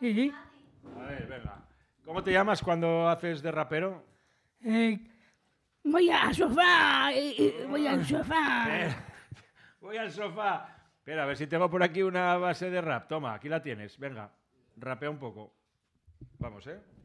Sí. A ver, venga. ¿Cómo te llamas cuando haces de rapero? Voy al sofá. Voy al sofá. Voy al sofá. Espera, a ver si tengo por aquí una base de rap. Toma, aquí la tienes. Venga, rapea un poco. Vamos, ¿eh?